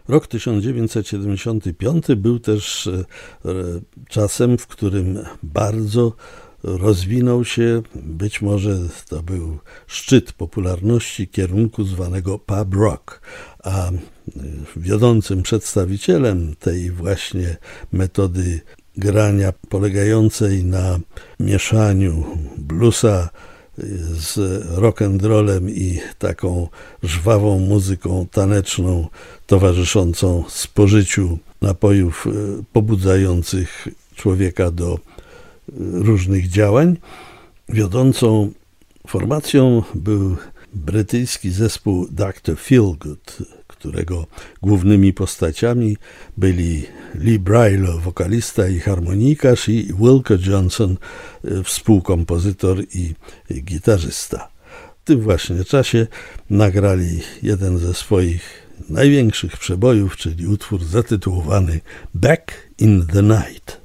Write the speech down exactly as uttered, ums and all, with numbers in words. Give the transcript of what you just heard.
Rok tysiąc dziewięćset siedemdziesiąty piąty był też czasem, w którym bardzo rozwinął się, być może to był szczyt popularności kierunku zwanego pub rock, a wiodącym przedstawicielem tej właśnie metody grania polegającej na mieszaniu bluesa z rock'n'rollem i taką żwawą muzyką taneczną towarzyszącą spożyciu napojów pobudzających człowieka do różnych działań. Wiodącą formacją był brytyjski zespół doktor Feelgood, którego głównymi postaciami byli Lee Braille, wokalista i harmonikarz, i Wilko Johnson, współkompozytor i gitarzysta. W tym właśnie czasie nagrali jeden ze swoich największych przebojów, czyli utwór zatytułowany Back in the Night.